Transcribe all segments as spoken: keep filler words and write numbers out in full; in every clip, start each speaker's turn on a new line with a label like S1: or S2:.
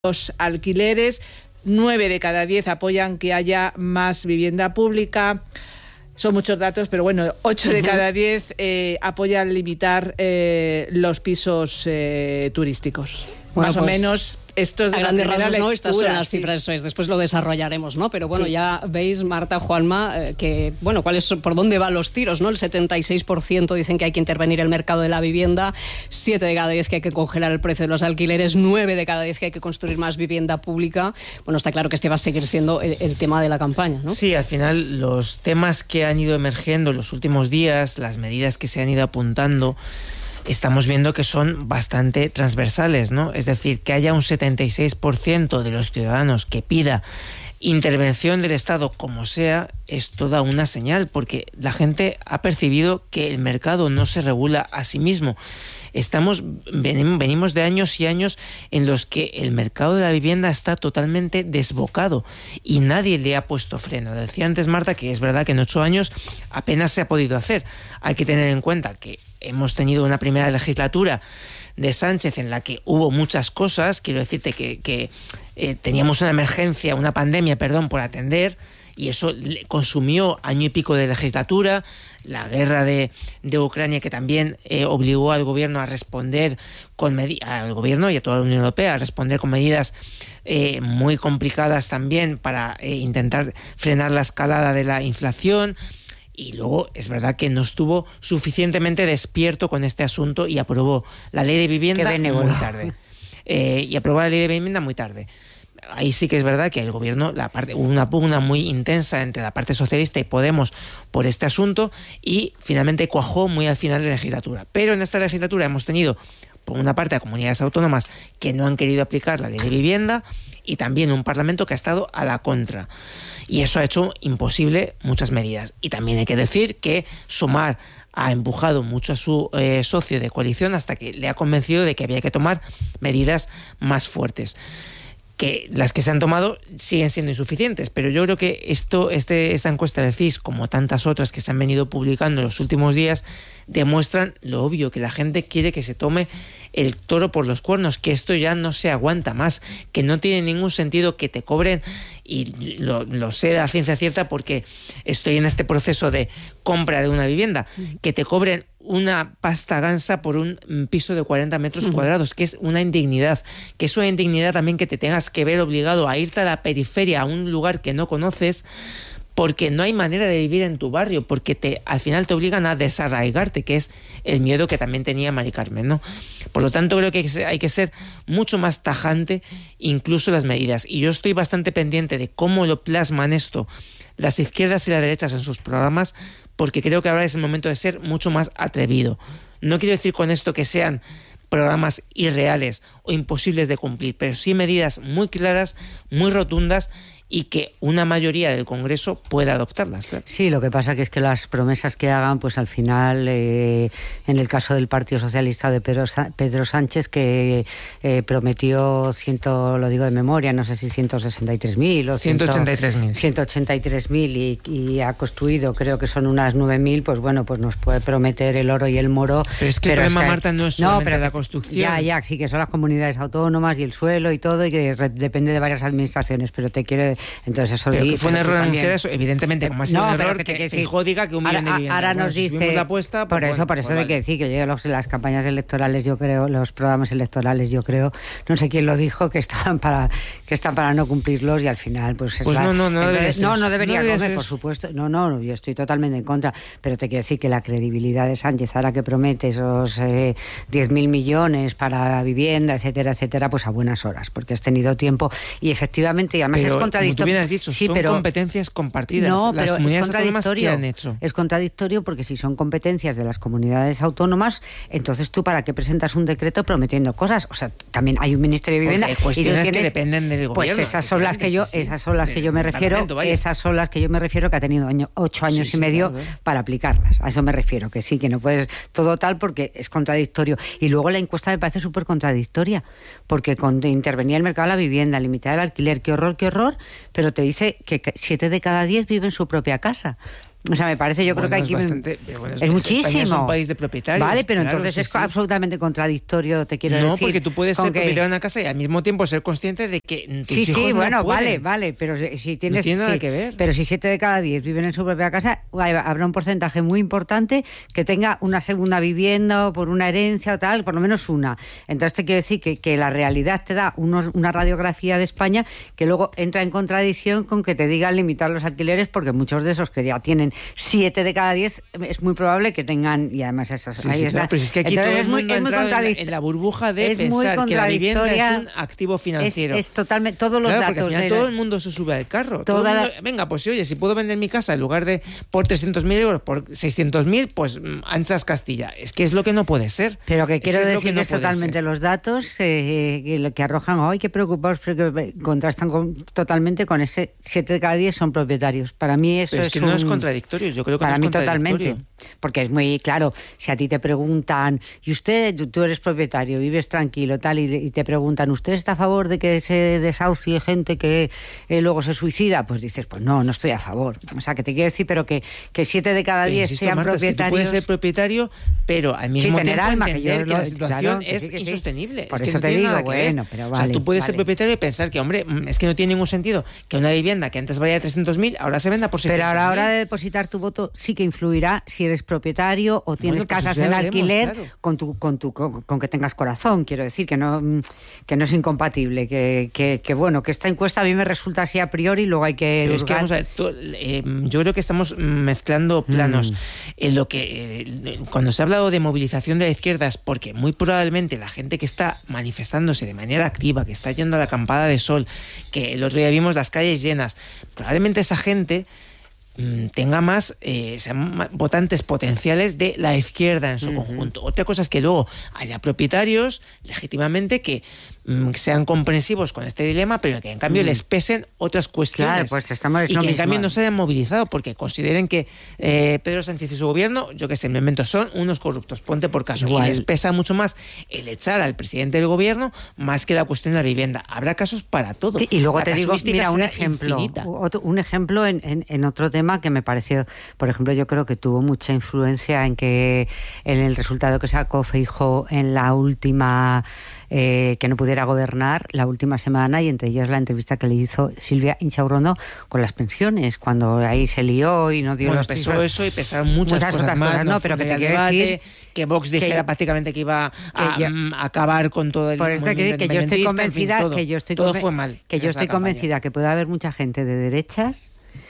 S1: los alquileres, nueve de cada diez apoyan que haya más vivienda pública. Son muchos datos, pero bueno, ocho de cada diez eh, apoyan limitar eh, los pisos eh, turísticos.
S2: Bueno,
S1: más
S2: pues,
S1: o menos, esto es de
S2: a grandes rasgos,
S1: lectura,
S2: ¿no? Estas son las
S1: sí.
S2: cifras, eso es. Después lo desarrollaremos, ¿no? Pero bueno,
S1: sí.
S2: ya veis, Marta, Juanma, eh, que, bueno, ¿cuál es, por dónde van los tiros, ¿no? El setenta y seis por ciento dicen que hay que intervenir el mercado de la vivienda, siete de cada diez que hay que congelar el precio de los alquileres, nueve de cada diez que hay que construir más vivienda pública. Bueno, está claro que este va a seguir siendo el, el tema de la campaña, ¿no?
S3: Sí, al final los temas que han ido emergiendo en los últimos días, las medidas que se han ido apuntando, estamos viendo que son bastante transversales, ¿no? Es decir, que haya un setenta y seis por ciento de los ciudadanos que pida intervención del Estado como sea, es toda una señal, porque la gente ha percibido que el mercado no se regula a sí mismo. Estamos, venimos de años y años en los que el mercado de la vivienda está totalmente desbocado y nadie le ha puesto freno. Decía antes Marta que es verdad que en ocho años apenas se ha podido hacer. Hay que tener en cuenta que hemos tenido una primera legislatura de Sánchez en la que hubo muchas cosas. Quiero decirte que, que eh, teníamos una emergencia, una pandemia, perdón, por atender, y eso consumió año y pico de legislatura. La guerra de, de Ucrania, que también eh, obligó al gobierno a responder con medidas, al gobierno y a toda la Unión Europea a responder con medidas eh, muy complicadas también para eh, intentar frenar la escalada de la inflación. Y luego es verdad que no estuvo suficientemente despierto con este asunto y aprobó la ley de vivienda muy tarde. Eh, y aprobó la ley de vivienda muy tarde. Ahí sí que es verdad que el gobierno, la parte, hubo una pugna muy intensa entre la parte socialista y Podemos por este asunto y finalmente cuajó muy al final de la legislatura. Pero en esta legislatura hemos tenido, por una parte, a comunidades autónomas que no han querido aplicar la ley de vivienda y también un Parlamento que ha estado a la contra. Y eso ha hecho imposible muchas medidas. Y también hay que decir que Sumar ha empujado mucho a su eh, socio de coalición hasta que le ha convencido de que había que tomar medidas más fuertes. Que las que se han tomado siguen siendo insuficientes, pero yo creo que esto, este, esta encuesta del C I S, como tantas otras que se han venido publicando en los últimos días, demuestran lo obvio, que la gente quiere que se tome el toro por los cuernos, que esto ya no se aguanta más, que no tiene ningún sentido que te cobren, y lo, lo sé a ciencia cierta porque estoy en este proceso de compra de una vivienda, que te cobren una pasta gansa por un piso de cuarenta metros uh-huh. cuadrados, que es una indignidad, que es una indignidad también que te tengas que ver obligado a irte a la periferia, a un lugar que no conoces, porque no hay manera de vivir en tu barrio, porque te, al final te obligan a desarraigarte, que es el miedo que también tenía Mari Carmen, ¿no? Por lo tanto, creo que hay que ser mucho más tajante, incluso las medidas. Y yo estoy bastante pendiente de cómo lo plasman esto las izquierdas y las derechas en sus programas, porque creo que ahora es el momento de ser mucho más atrevido. No quiero decir con esto que sean programas irreales o imposibles de cumplir, pero sí medidas muy claras, muy rotundas, y que una mayoría del Congreso pueda adoptarlas. Claro.
S4: Sí, lo que pasa que es que las promesas que hagan, pues al final, eh, en el caso del Partido Socialista de Pedro, Pedro Sánchez, que eh, prometió, ciento, lo digo de memoria, no sé si ciento sesenta y tres mil o
S3: ciento ochenta y tres mil
S4: ciento ochenta y tres mil y, y ha construido, creo que son unas nueve mil, pues bueno, pues nos puede prometer el oro y el moro.
S3: Pero es que pero el problema, es que, Marta, no es solamente no, pero, la construcción.
S4: Ya, ya, sí que son las comunidades autónomas y el suelo y todo, y que re, depende de varias administraciones, pero te quiero... Entonces eso
S3: pero
S4: di,
S3: que fue un error
S4: también...
S3: anunciar eso, evidentemente, como ha sido
S4: no,
S3: un error,
S4: que,
S3: que,
S4: que
S3: Feijóo diga que un
S4: ahora,
S3: millón de viviendas.
S4: Ahora
S3: bueno,
S4: nos
S3: si
S4: dice,
S3: la apuesta, pues
S4: por eso,
S3: bueno,
S4: por eso
S3: pues
S4: de
S3: vale.
S4: que decir que yo los, las campañas electorales, yo creo, los programas electorales, yo creo, no sé quién lo dijo, que están para que están para no cumplirlos y al final, pues...
S3: Pues
S4: es
S3: no,
S4: la,
S3: no, no,
S4: entonces,
S3: debería
S4: no,
S3: ser
S4: no debería,
S3: no debería
S4: comer,
S3: ser
S4: por supuesto. No, no, yo estoy totalmente en contra, pero te quiero decir que la credibilidad de Sánchez, ahora que promete esos eh, diez mil millones para vivienda, etcétera, etcétera, pues a buenas horas, porque has tenido tiempo y efectivamente, y además
S3: pero,
S4: es contradictorio.
S3: Como tú bien has dicho,
S4: sí,
S3: son
S4: pero,
S3: competencias compartidas.
S4: No,
S3: las
S4: pero
S3: comunidades
S4: es
S3: autónomas, ¿qué
S4: contradictorio.
S3: han hecho?
S4: Es contradictorio porque si son competencias de las comunidades autónomas, entonces tú para qué presentas un decreto prometiendo cosas. O sea, también hay un Ministerio de Vivienda.
S3: Porque hay cuestiones
S4: y tú tienes,
S3: que dependen del gobierno.
S4: Pues esas son las que yo,
S3: sí, sí,
S4: esas son las que yo me refiero,
S3: vaya.
S4: esas son las que yo me refiero que ha tenido año, ocho años
S3: sí, sí,
S4: y medio
S3: claro, ¿eh?
S4: para aplicarlas. A eso me refiero, que sí, que no puedes todo tal porque es contradictorio. Y luego la encuesta me parece súper contradictoria, porque con intervenía el mercado de la vivienda, limitar el alquiler, qué horror, qué horror, pero te dice que siete de cada diez viven en su propia casa. O sea, me parece, yo
S3: bueno,
S4: creo que aquí
S3: es, bastante, bueno, es,
S4: es muchísimo.
S3: España es un país de propietarios.
S4: Vale, pero
S3: claro,
S4: entonces
S3: sí,
S4: es
S3: sí.
S4: absolutamente contradictorio, te quiero
S3: no,
S4: decir.
S3: No, porque tú puedes ser
S4: que...
S3: propietario de una casa y al mismo tiempo ser consciente de que tus
S4: sí,
S3: hijos
S4: sí,
S3: no
S4: bueno,
S3: pueden.
S4: vale, vale, pero si tienes...
S3: No tiene nada
S4: sí,
S3: que ver.
S4: Pero si siete de cada diez viven en su propia casa, habrá un porcentaje muy importante que tenga una segunda vivienda o por una herencia o tal, por lo menos una. Entonces te quiero decir que, que la realidad te da unos, una radiografía de España que luego entra en contradicción con que te digan limitar los alquileres, porque muchos de esos que ya tienen siete de cada diez es muy probable que tengan, y además esas
S3: sí,
S4: ahí
S3: sí,
S4: está.
S3: Claro, pero es que aquí
S4: entonces
S3: todo
S4: es
S3: el
S4: muy,
S3: mundo
S4: es muy
S3: contradic- en la burbuja de pensar que la vivienda es un activo financiero.
S4: Es, es totalmente, todos los
S3: claro,
S4: datos.
S3: Porque al final
S4: de
S3: todo
S4: la...
S3: el mundo se sube al carro.
S4: Toda
S3: Todo el mundo,
S4: la...
S3: Venga, pues oye, si puedo vender mi casa en lugar de por trescientos mil euros, por seiscientos mil, pues anchas Castilla. Es que es lo que no puede ser.
S4: Pero que quiero
S3: es
S4: decir
S3: que,
S4: que,
S3: no
S4: es totalmente
S3: ser.
S4: Los datos eh, que, lo que arrojan, ¡ay, qué preocupados! Porque contrastan con, totalmente con ese siete de cada diez son propietarios. Para mí eso
S3: Pero
S4: es
S3: es que
S4: un...
S3: no es contradictorio. Yo creo que
S4: Para
S3: no es
S4: mí totalmente. Porque es muy claro, si a ti te preguntan, y usted, tú eres propietario, vives tranquilo, tal, y, y te preguntan, ¿usted está a favor de que se desahucie gente que eh, luego se suicida? Pues dices, pues no, no estoy a favor. O sea, que te quiero decir, pero que, que siete de cada diez
S3: insisto,
S4: sean
S3: Marta,
S4: propietarios...
S3: Es que tú puedes ser propietario, pero al mismo
S4: sí,
S3: tiempo
S4: alma,
S3: entender que,
S4: que,
S3: que
S4: lo,
S3: la situación
S4: claro, que
S3: es
S4: sí, que sí.
S3: insostenible.
S4: Por
S3: es
S4: eso
S3: que no
S4: te
S3: tiene
S4: digo,
S3: nada que
S4: bueno,
S3: ver.
S4: pero vale,
S3: o sea, tú puedes
S4: vale.
S3: ser propietario y pensar que, hombre, es que no tiene ningún sentido que una vivienda que antes valía trescientos mil, ahora se venda por seiscientos mil.
S4: Pero a la hora de depositar tu voto sí que influirá si eres propietario o tienes
S3: bueno, pues
S4: casas
S3: ya
S4: en
S3: veremos,
S4: alquiler,
S3: claro.
S4: con tu con tu con, con que tengas corazón, quiero decir que no que no es incompatible, que, que, que bueno, que esta encuesta a mí me resulta así a priori, luego hay que
S3: Pero es que vamos a ver, tú, eh, yo creo que estamos mezclando planos. Mm. En lo que eh, cuando se ha hablado de movilización de la izquierda es porque muy probablemente la gente que está manifestándose de manera activa, que está yendo a la acampada de sol, que el otro día vimos las calles llenas, probablemente esa gente tenga más eh, sean votantes potenciales de la izquierda en su uh-huh. conjunto. Otra cosa es que luego haya propietarios legítimamente que mm, sean comprensivos con este dilema, pero que en cambio uh-huh. les pesen otras cuestiones.
S4: Claro, pues estamos,
S3: y que
S4: mismo.
S3: en cambio no se hayan movilizado porque consideren que eh, Pedro Sánchez y su gobierno, yo que sé, me invento, son unos corruptos, ponte por caso. Igual. Y les pesa mucho más el echar al presidente del gobierno más que la cuestión de la vivienda. Habrá casos para todo.
S4: Y luego
S3: la
S4: te digo, mira, un ejemplo, otro, un ejemplo en, en, en otro tema que me pareció, por ejemplo, yo creo que tuvo mucha influencia en que en el resultado que sacó Feijóo en la última eh, que no pudiera gobernar la última semana, y entre ellas la entrevista que le hizo Silvia Inchaurrondo con las pensiones, cuando ahí se lió y no dio
S3: bueno,
S4: los
S3: pesó
S4: cifras.
S3: Eso y pesaron muchas, muchas cosas más,
S4: cosas, no,
S3: no
S4: pero que te quiero
S3: debate,
S4: decir
S3: que Vox dijera
S4: que,
S3: prácticamente que iba a,
S4: que yo,
S3: a acabar con todo el
S4: por eso que, que yo estoy convencida,
S3: en fin, todo,
S4: que yo estoy
S3: todo
S4: conven-
S3: fue mal
S4: que yo estoy convencida que puede haber mucha gente de derechas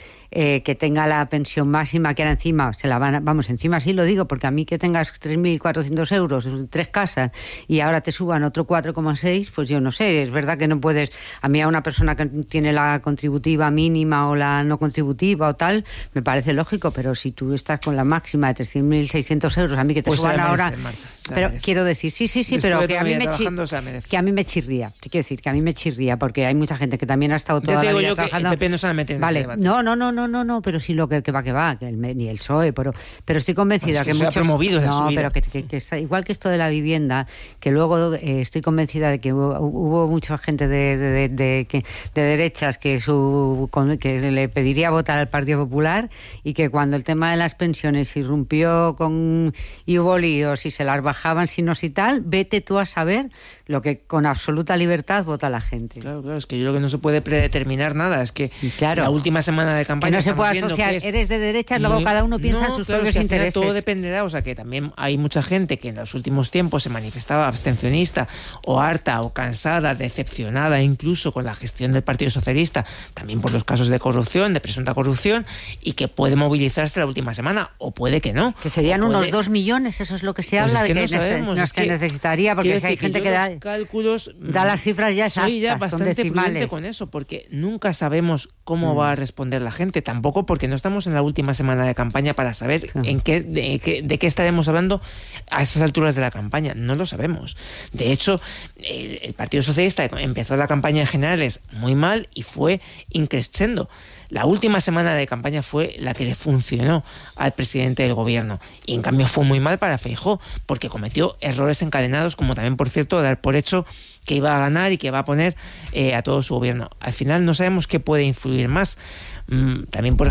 S4: Eh, que tenga la pensión máxima, que ahora encima se la van a, vamos, encima sí lo digo, porque a mí que tengas tres mil cuatrocientos euros, tres casas, y ahora te suban otro cuatro coma seis, pues yo no sé, es verdad que no puedes, a mí a una persona que tiene la contributiva mínima o la no contributiva o tal, me parece lógico, pero si tú estás con la máxima de tres mil seiscientos euros, a mí que te
S3: pues
S4: suban
S3: merece,
S4: ahora,
S3: Marta,
S4: pero
S3: merece.
S4: quiero decir, sí, sí, sí,
S3: Después
S4: pero
S3: de
S4: que a, mí me chi- que a mí me chirría, te quiero decir, que a mí me chirría, porque hay mucha gente que también ha estado toda
S3: ya te digo
S4: la vida
S3: yo
S4: trabajando.
S3: Que el P P no se va a meter en
S4: vale,
S3: ese debate.
S4: no, no, no, no, no, no, pero sí lo que, que va, que va, que el, ni el P S O E, pero, pero estoy convencida
S3: pues que,
S4: que
S3: se
S4: mucho,
S3: ha promovido esa
S4: no,
S3: subida.
S4: pero que, que, que está, igual que esto de la vivienda, que luego eh, estoy convencida de que hubo, hubo mucha gente de, de, de, de, de, de derechas que su con, que le pediría votar al Partido Popular, y que cuando el tema de las pensiones irrumpió con y hubo líos y se las bajaban sin nos y tal, vete tú a saber lo que con absoluta libertad vota la gente.
S3: Claro, claro, es que yo creo que no se puede predeterminar nada, es que
S4: claro.
S3: la última semana de campaña
S4: que no se puede asociar,
S3: es
S4: eres de derechas, luego
S3: muy,
S4: cada uno piensa
S3: no,
S4: en sus
S3: claro,
S4: propios
S3: es que
S4: intereses.
S3: Todo dependerá, o sea que también hay mucha gente que en los últimos tiempos se manifestaba abstencionista o harta o cansada, decepcionada incluso con la gestión del Partido Socialista, también por los casos de corrupción, de presunta corrupción, y que puede movilizarse la última semana, o puede que no.
S4: Que serían
S3: puede...
S4: unos dos millones, eso es lo que se
S3: pues
S4: habla,
S3: es que
S4: de
S3: no
S4: que
S3: sabemos,
S4: no
S3: es
S4: se
S3: que,
S4: necesitaría, porque es que hay gente que, que da
S3: cálculos
S4: da las cifras ya exactas,
S3: soy ya bastante
S4: con decimales.
S3: prudente con eso, porque nunca sabemos cómo
S4: mm.
S3: va a responder la gente, tampoco porque no estamos en la última semana de campaña para saber sí. en qué, de, de, de qué estaremos hablando a esas alturas de la campaña, no lo sabemos. De hecho, el, el Partido Socialista empezó la campaña en generales muy mal y fue increscendo. La última semana de campaña fue la que le funcionó al presidente del gobierno, y en cambio fue muy mal para Feijóo, porque cometió errores encadenados, como también, por cierto, dar por hecho que iba a ganar y que va a poner eh, a todo su gobierno. Al final no sabemos qué puede influir más. Mm, también, por ejemplo,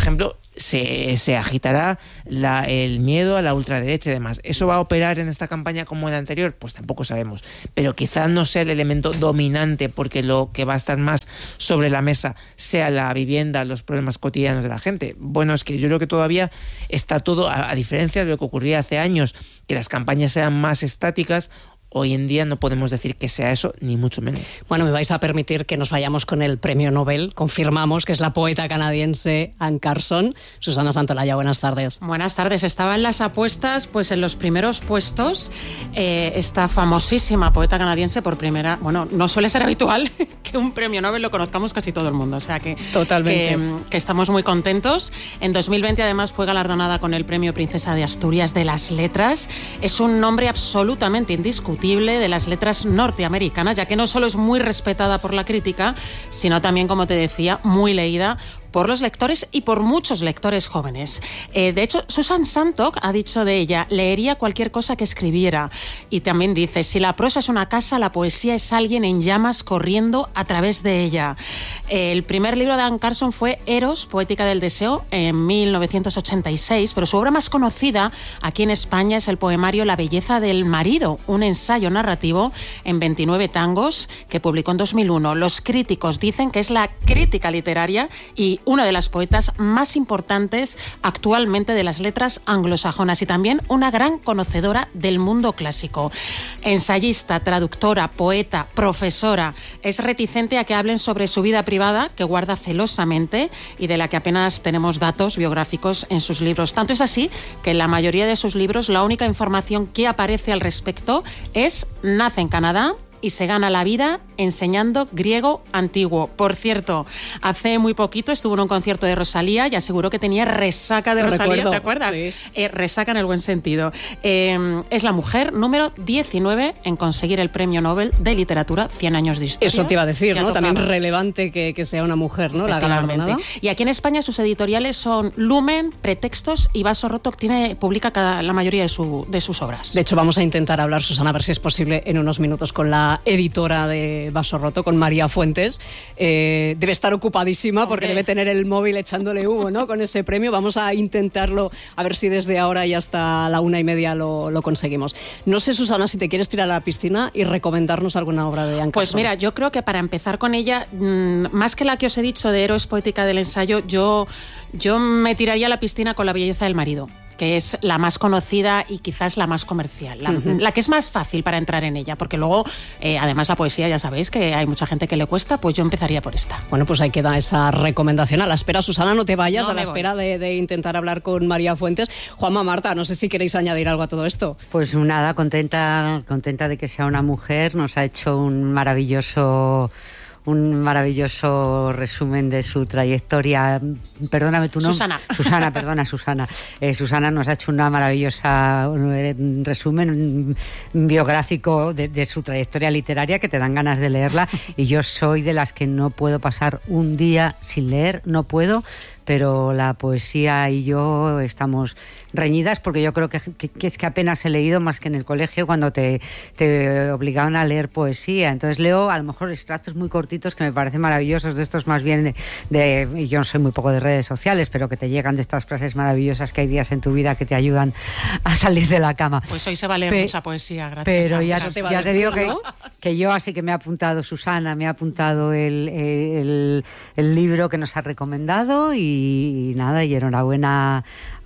S3: se, se agitará la, el miedo a la ultraderecha y demás. ¿Eso va a operar en esta campaña como en la anterior? Pues tampoco sabemos. Pero quizá no sea el elemento dominante, porque lo que va a estar más sobre la mesa sea la vivienda, los problemas cotidianos de la gente. Bueno, es que yo creo que todavía está todo, a, a diferencia de lo que ocurría hace años, que las campañas eran más estáticas. Hoy en día no podemos decir que sea eso, ni mucho menos.
S2: Bueno, me vais a permitir que nos vayamos con el premio Nobel. Confirmamos que es la poeta canadiense Anne Carson. Susana Santolaya, buenas tardes.
S5: Buenas tardes. Estaba en las apuestas, pues en los primeros puestos, eh, esta famosísima poeta canadiense por primera... Bueno, no suele ser habitual que un premio Nobel lo conozcamos casi todo el mundo. O sea que,
S2: Totalmente.
S5: que, que estamos muy contentos. En dos mil veinte, además, fue galardonada con el premio Princesa de Asturias de las Letras. Es un nombre absolutamente indiscutible de las letras norteamericanas, ya que no solo es muy respetada por la crítica, sino también, como te decía, muy leída por los lectores y por muchos lectores jóvenes. Eh, de hecho, Susan Sontag ha dicho de ella, leería cualquier cosa que escribiera. Y también dice, si la prosa es una casa, la poesía es alguien en llamas corriendo a través de ella. Eh, el primer libro de Anne Carson fue Eros, Poética del Deseo, en mil novecientos ochenta y seis, pero su obra más conocida aquí en España es el poemario La belleza del marido, un ensayo narrativo en veintinueve tangos que publicó en dos mil uno. Los críticos dicen que es la crítica literaria y una de las poetas más importantes actualmente de las letras anglosajonas y también una gran conocedora del mundo clásico. Ensayista, traductora, poeta, profesora, es reticente a que hablen sobre su vida privada, que guarda celosamente y de la que apenas tenemos datos biográficos en sus libros. Tanto es así que en la mayoría de sus libros la única información que aparece al respecto es nace en Canadá y se gana la vida enseñando griego antiguo. Por cierto, hace muy poquito estuvo en un concierto de Rosalía y aseguró que tenía resaca de
S2: Lo
S5: Rosalía,
S2: recuerdo,
S5: ¿te acuerdas?
S2: Sí.
S5: Eh, resaca en el buen sentido. Eh, es la mujer número diecinueve en conseguir el premio Nobel de Literatura, cien años de historia.
S2: Eso te iba a decir,
S5: Ya
S2: ¿no?
S5: tocaba.
S2: También relevante que, que sea una mujer, ¿no? La
S5: Efectivamente.
S2: galardonada.
S5: Y aquí en España sus editoriales son Lumen, Pretextos y Vaso Roto, que tiene, publica cada, la mayoría de, su, de sus obras.
S2: De hecho, vamos a intentar hablar, Susana, a ver si es posible en unos minutos con la editora de Vaso Roto, con María Fuentes. Eh, debe estar ocupadísima porque
S5: Hombre.
S2: debe tener el móvil echándole humo, ¿no? Con ese premio. Vamos a intentarlo, a ver si desde ahora y hasta la una y media lo, lo conseguimos. No sé, Susana, si te quieres tirar a la piscina y recomendarnos alguna obra de Anne Carson.
S5: Pues mira, yo creo que para empezar con ella, mmm, más que la que os he dicho de Héroes Poética del Ensayo, yo, yo me tiraría a la piscina con La belleza del marido, que es la más conocida y quizás la más comercial, la, uh-huh. la que es más fácil para entrar en ella, porque luego, eh, además la poesía, ya sabéis que hay mucha gente que le cuesta, pues yo empezaría por esta.
S2: Bueno, pues ahí queda esa recomendación. A la espera, Susana, no te vayas,
S5: No
S2: a la
S5: me
S2: espera de, de intentar hablar con María Fuentes. Juanma, Marta, no sé si queréis añadir algo a todo esto.
S4: Pues nada, contenta, contenta de que sea una mujer, nos ha hecho un maravilloso... un maravilloso resumen de su trayectoria. Perdóname tu nombre.
S5: Susana.
S4: Susana, perdona, Susana. Eh, Susana nos ha hecho una maravillosa un resumen un biográfico de, de su trayectoria literaria que te dan ganas de leerla, y yo soy de las que no puedo pasar un día sin leer, no puedo, pero la poesía y yo estamos reñidas porque yo creo que, que, que es que apenas he leído más que en el colegio cuando te, te obligaban a leer poesía. Entonces leo a lo mejor extractos muy cortitos que me parecen maravillosos, de estos más bien de, de yo no soy muy poco de redes sociales, pero que te llegan de estas frases maravillosas que hay días en tu vida que te ayudan a salir de la cama.
S5: Pues hoy se va a leer
S4: Pe-
S5: mucha poesía, gracias.
S4: Pero
S5: a-
S4: ya,
S5: Eso
S2: te va a
S4: ya te
S2: decir,
S4: digo que,
S2: ¿no?
S4: que yo así que me ha apuntado Susana, me ha apuntado el, el, el libro que nos ha recomendado y, y nada, y enhorabuena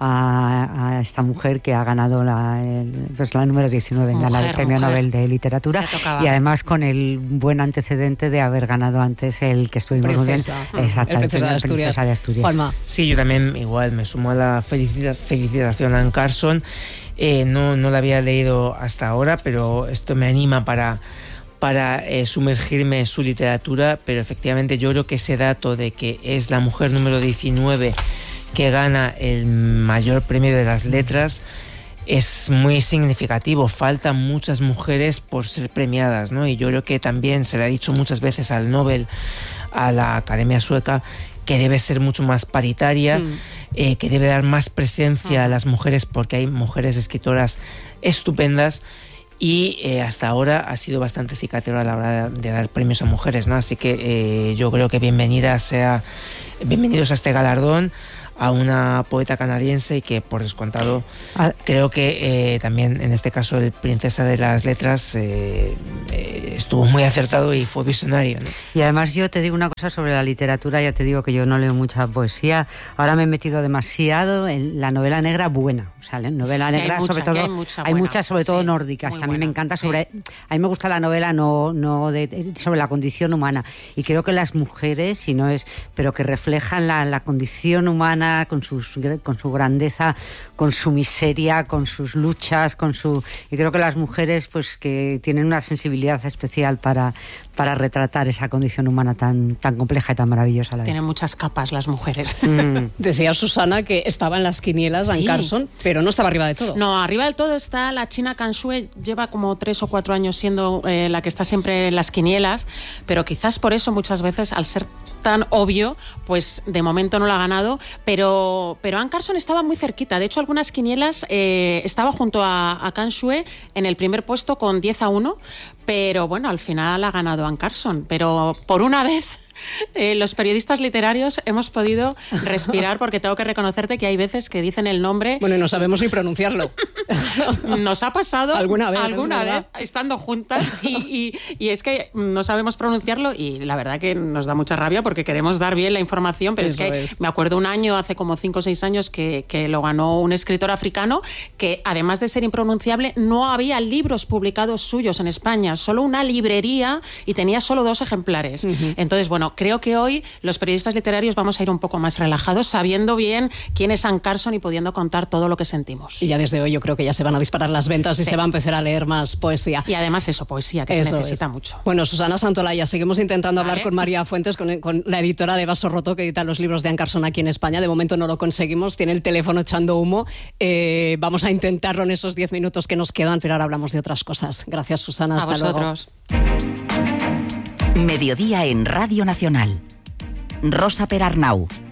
S4: a, a esta mujer que ha ganado la, el, pues la número diecinueve en
S5: Mujer,
S4: ganar el Premio
S5: mujer.
S4: Nobel de Literatura,
S5: Ya tocaba.
S4: y además con el buen antecedente de haber ganado antes el que estuvimos muy bien.
S2: Princesa.
S4: Exacto,
S2: El Princesa de
S4: el Princesa
S2: Asturias.
S4: de Asturias.
S2: Juanma.
S3: Sí, yo también igual me sumo a la felicita- felicitación a Anne Carson. Eh, no, no la había leído hasta ahora, pero esto me anima para, para eh, sumergirme en su literatura, pero efectivamente yo creo que ese dato de que es la mujer número diecinueve que gana el mayor premio de las letras es muy significativo. Faltan muchas mujeres por ser premiadas, ¿no? Y yo creo que también se le ha dicho muchas veces al Nobel, a la Academia Sueca, que debe ser mucho más paritaria, mm. eh, que debe dar más presencia mm. a las mujeres, porque hay mujeres escritoras estupendas, y eh, hasta ahora ha sido bastante cicatero a la hora de, de dar premios a mujeres, ¿no? Así que eh, yo creo que bienvenida sea, bienvenidos a este galardón a una poeta canadiense y que por descontado creo que eh, también en este caso el Princesa de las Letras eh, eh, estuvo muy acertado y fue visionario, ¿no?
S4: Y además yo te digo una cosa sobre la literatura, ya te digo que yo no leo mucha poesía, ahora me he metido demasiado en la novela negra buena, o sea, la novela negra
S5: mucha,
S4: sobre todo,
S5: hay, mucha
S4: hay muchas sobre todo
S5: sí,
S4: nórdicas, que a mí
S5: buena,
S4: me encanta
S5: sí.
S4: sobre, a mí me gusta la novela no, no de, sobre la condición humana, y creo que las mujeres, si no es, pero que reflejan la, la condición humana con sus con su grandeza, con su miseria, con sus luchas, con su, y creo que las mujeres pues que tienen una sensibilidad especial para para retratar esa condición humana tan, tan compleja y tan maravillosa a la vez.
S5: Tienen muchas capas las mujeres.
S4: Mm.
S2: Decía Susana que estaba en las quinielas Anne
S5: Sí.
S2: Carson, pero no estaba arriba de todo.
S5: No, arriba del todo está la China Kan Shui, lleva como tres o cuatro años siendo eh, la que está siempre en las quinielas, pero quizás por eso muchas veces, al ser tan obvio, pues de momento no la ha ganado, pero, pero Anne Carson estaba muy cerquita. De hecho, algunas quinielas eh, estaba junto a, a Kan Shui en el primer puesto con diez a uno, pero bueno, al final ha ganado Anne Carson. Pero por una vez... Eh, los periodistas literarios hemos podido respirar, porque tengo que reconocerte que hay veces que dicen el nombre.
S2: Bueno, y no sabemos ni pronunciarlo.
S5: Nos ha pasado
S2: alguna vez,
S5: alguna vez estando juntas y, y, y es que no sabemos pronunciarlo y la verdad que nos da mucha rabia porque queremos dar bien la información, pero
S2: Eso
S5: es que
S2: es.
S5: me acuerdo un año, hace como cinco o seis años, que, que lo ganó un escritor africano que, además de ser impronunciable, no había libros publicados suyos en España, solo una librería, y tenía solo dos ejemplares. Uh-huh. Entonces, bueno, creo que hoy los periodistas literarios vamos a ir un poco más relajados, sabiendo bien quién es Anne Carson y pudiendo contar todo lo que sentimos.
S2: Y ya desde hoy yo creo que ya se van a disparar las ventas y
S5: sí.
S2: se va a empezar a leer más poesía.
S5: Y además eso, poesía, que
S2: eso
S5: se necesita
S2: es.
S5: mucho.
S2: Bueno, Susana Santolaya, seguimos intentando
S5: vale.
S2: hablar con María Fuentes, con, con la editora de Vaso Roto, que edita los libros de Anne Carson aquí en España. De momento no lo conseguimos, tiene el teléfono echando humo. Eh, vamos a intentarlo en esos diez minutos que nos quedan, pero ahora hablamos de otras cosas. Gracias, Susana.
S5: Hasta
S2: a vosotros.
S5: Luego.
S6: Mediodía en Radio Nacional. Rosa Perarnau.